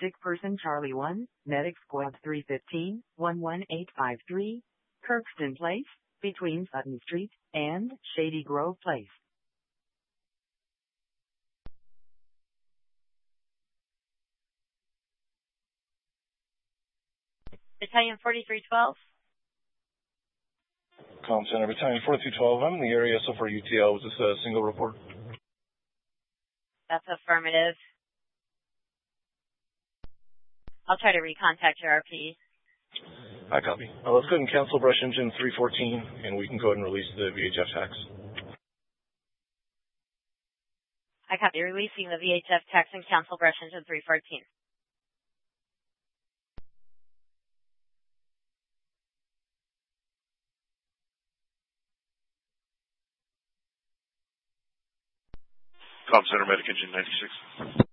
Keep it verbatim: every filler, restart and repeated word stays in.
Sick person Charlie one, Medic Squad three fifteen, one one eight five three, Kirkston Place, between Sutton Street and Shady Grove Place. Battalion forty-three twelve. Comm Center, Battalion forty-three twelve. I'm in the area so far U T L. Was this a single report? That's affirmative. I'll try to recontact your R P. I copy. Uh, let's go ahead and cancel brush engine three fourteen, and we can go ahead and release the V H F tax. I copy. Releasing the V H F tax and cancel brush engine three fourteen. Comm Center, Medic Engine ninety-six.